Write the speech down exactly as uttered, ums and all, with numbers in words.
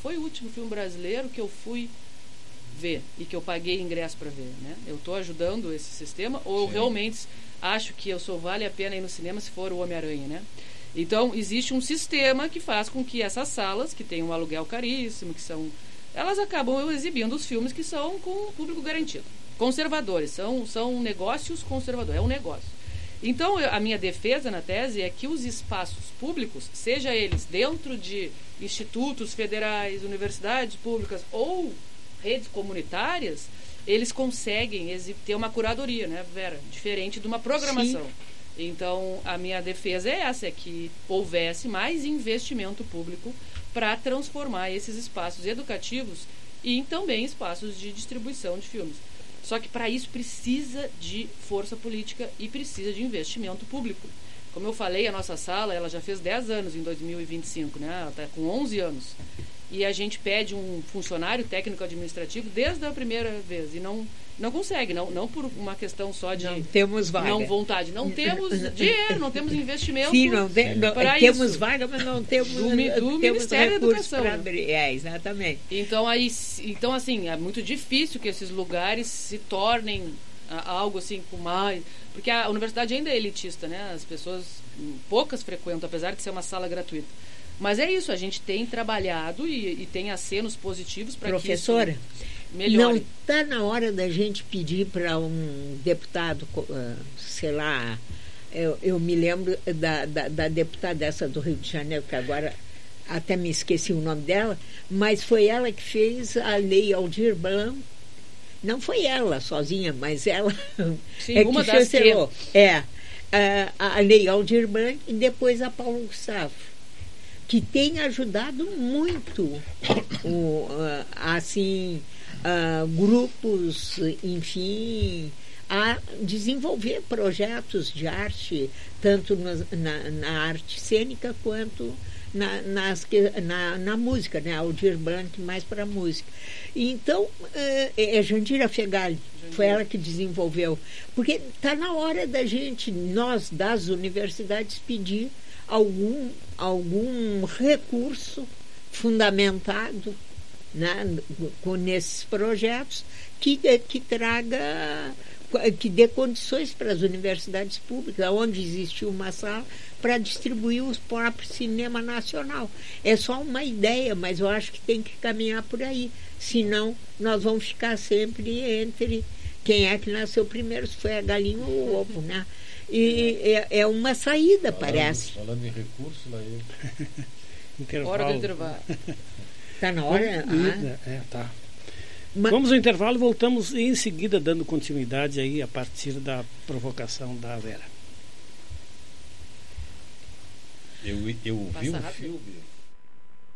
foi o último filme brasileiro que eu fui ver e que eu paguei ingresso para ver, né? Eu estou ajudando esse sistema ou eu realmente acho que eu só vale a pena ir no cinema se for o Homem-Aranha, né? Então, existe um sistema que faz com que essas salas, que têm um aluguel caríssimo, que são... elas acabam exibindo os filmes que são com o público garantido. Conservadores, são, são negócios conservadores, é um negócio. Então, eu, a minha defesa na tese é que os espaços públicos, seja eles dentro de institutos federais, universidades públicas ou redes comunitárias, eles conseguem ter uma curadoria, né, Vera? Diferente de uma programação. Sim. Então, a minha defesa é essa, é que houvesse mais investimento público para transformar esses espaços educativos em também espaços de distribuição de filmes. Só que para isso precisa de força política e precisa de investimento público. Como eu falei, a nossa sala ela já fez dez anos em dois mil e vinte e cinco, né? Ela está com onze anos. E a gente pede um funcionário técnico-administrativo desde a primeira vez. E não, não consegue, não, não por uma questão só de... Não temos vaga. Não vontade. Não temos dinheiro, não temos investimento. Sim, não, tem, não temos isso. vaga, mas não temos, do, do temos Ministério da Educação. Pra, né? É, exatamente. Então, aí, então, assim, é muito difícil que esses lugares se tornem a, algo assim com mais... Porque a universidade ainda é elitista, né? As pessoas, poucas frequentam, apesar de ser uma sala gratuita. Mas é isso, a gente tem trabalhado e, e tem acenos positivos para que isso Professora, melhore. Não está na hora da gente pedir para um deputado, uh, sei lá, eu, eu me lembro da, da, da deputada essa do Rio de Janeiro, que agora até me esqueci o nome dela, mas foi ela que fez a lei Aldir Blanc. Não foi ela sozinha, mas ela Sim, é uma que das chancelou. que... É, a, a lei Aldir Blanc e depois a Paulo Gustavo, que tem ajudado muito o, uh, assim, uh, grupos, enfim, a desenvolver projetos de arte, tanto na, na, na arte cênica quanto na, nas, na, na música, né? Aldir Blanc mais para a música. Então, uh, é Jandira Fegali, foi ela que desenvolveu. Porque está na hora da gente, nós das universidades, pedir algum, algum recurso fundamentado, né, com nesses projetos que, que traga, que dê condições para as universidades públicas, onde existe uma sala para distribuir o próprio cinema nacional. É só uma ideia, mas eu acho que tem que caminhar por aí. Senão, nós vamos ficar sempre entre quem é que nasceu primeiro, se foi a galinha ou o ovo, né? E é, é uma saída, falando, parece. Falando em recursos, aí... intervalo. Hora do intervalo. Está na hora? Vamos, ah. É, tá. Mas... Vamos ao intervalo e voltamos em seguida, dando continuidade aí a partir da provocação da Vera. Eu, eu vi um rápido. filme